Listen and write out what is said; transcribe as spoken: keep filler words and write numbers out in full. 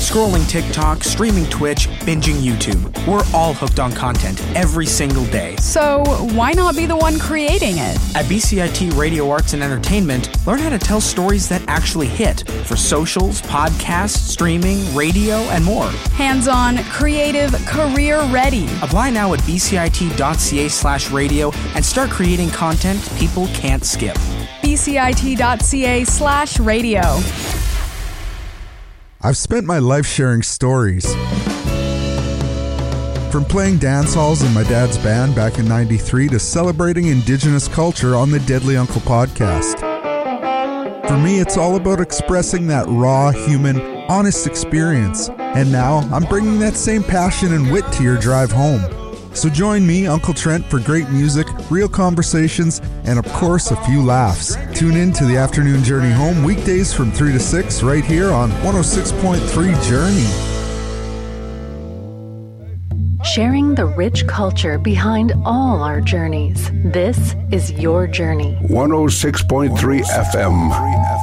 Scrolling TikTok, streaming Twitch, binging YouTube. We're all hooked on content every single day. So why not be the one creating it? At B C I T Radio Arts and Entertainment, learn how to tell stories that actually hit for socials, podcasts, streaming, radio, and more. Hands-on, creative, career-ready. Apply now at bcit.ca slash radio and start creating content people can't skip. bcit.ca slash radio. I've spent my life sharing stories. From playing dance halls in my dad's band back in ninety-three to celebrating Indigenous culture on the Deadly Uncle podcast. For me, it's all about expressing that raw, human, honest experience. And now, I'm bringing that same passion and wit to your drive home. So join me, Uncle Trent, for great music, real conversations, and of course, a few laughs. Tune in to the Afternoon Journey Home weekdays from three to six right here on one oh six point three Journey. Sharing the rich culture behind all our journeys. This is your journey. one oh six point three F M.